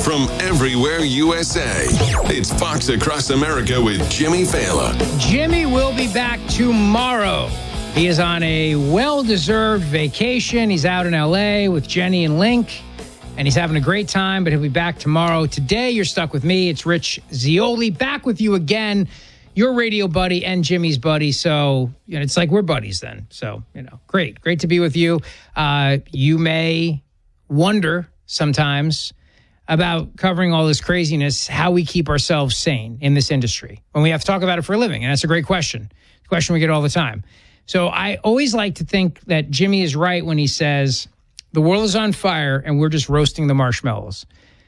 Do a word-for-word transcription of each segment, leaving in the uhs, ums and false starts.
from everywhere U S A. It's Fox Across America with Jimmy Fallon. Jimmy will be back tomorrow. He is on a well-deserved vacation. He's out in L A with Jenny and Link, and he's having a great time, but he'll be back tomorrow. Today, you're stuck with me. It's Rich Zeoli, back with you again, your radio buddy and Jimmy's buddy. So, you know, it's like we're buddies then. So, you know, great. Great to be with you. Uh, you may wonder sometimes about covering all this craziness, how we keep ourselves sane in this industry when we have to talk about it for a living. And that's a great question. It's a question we get all the time. So I always like to think that Jimmy is right when he says the world is on fire and we're just roasting the marshmallows.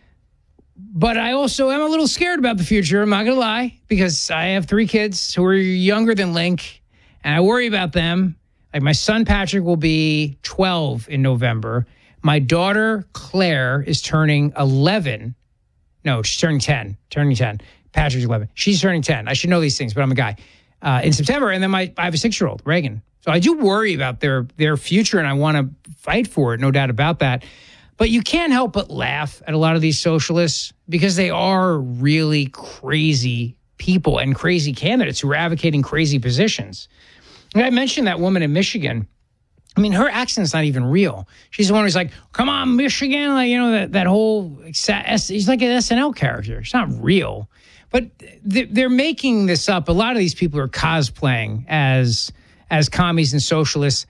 But I also am a little scared about the future. I'm not going to lie, because I have three kids who are younger than Link, and I worry about them. Like my son Patrick will be twelve in November. My daughter Claire is turning eleven. No, she's turning ten. Turning ten. Patrick's eleven. She's turning ten. I should know these things, but I'm a guy. Uh, in September, and then my I have a six-year-old, Reagan. So I do worry about their their future, and I want to fight for it, no doubt about that. But you can't help but laugh at a lot of these socialists because they are really crazy people and crazy candidates who are advocating crazy positions. And I mentioned that woman in Michigan. I mean, her accent's not even real. She's the one who's like, come on, Michigan. Like, you know, that, that whole, he's like an S N L character. It's not real. But they're making this up. A lot of these people are cosplaying as as commies and socialists.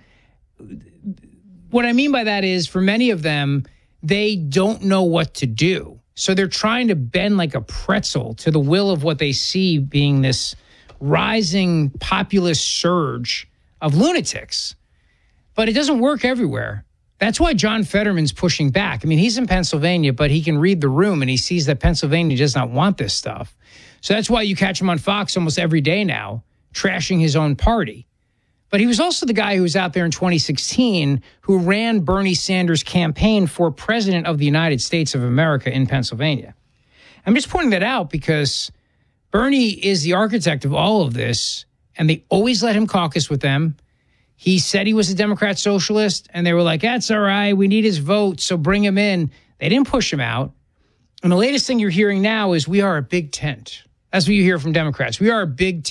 What I mean by that is, for many of them, they don't know what to do. So they're trying to bend like a pretzel to the will of what they see being this rising populist surge of lunatics. But it doesn't work everywhere. That's why John Fetterman's pushing back. I mean, he's in Pennsylvania, but he can read the room and he sees that Pennsylvania does not want this stuff. So that's why you catch him on Fox almost every day now, trashing his own party. But he was also the guy who was out there in twenty sixteen who ran Bernie Sanders' campaign for president of the United States of America in Pennsylvania. I'm just pointing that out because Bernie is the architect of all of this, and they always let him caucus with them. He said he was a Democrat socialist, and they were like, that's all right, we need his vote, so bring him in. They didn't push him out. And the latest thing you're hearing now is we are a big tent. That's what you hear from Democrats. We are a big tent.